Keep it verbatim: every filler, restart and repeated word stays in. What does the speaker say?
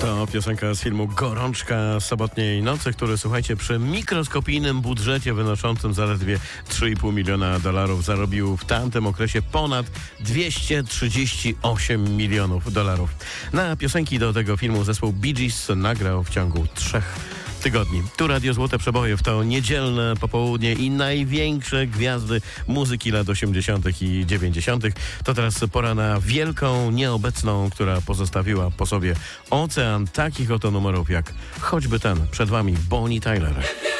To piosenka z filmu Gorączka sobotniej nocy, który, słuchajcie, przy mikroskopijnym budżecie wynoszącym zaledwie trzy i pół miliona dolarów zarobił w tamtym okresie ponad dwieście trzydzieści osiem milionów dolarów. Na piosenki do tego filmu zespół Bee Gees nagrał w ciągu trzech tygodni. Tu Radio Złote Przeboje, to niedzielne popołudnie i największe gwiazdy muzyki lat osiemdziesiątych i dziewięćdziesiątych. To teraz pora na wielką nieobecną, która pozostawiła po sobie ocean takich oto numerów jak choćby ten przed wami, Bonnie Tyler.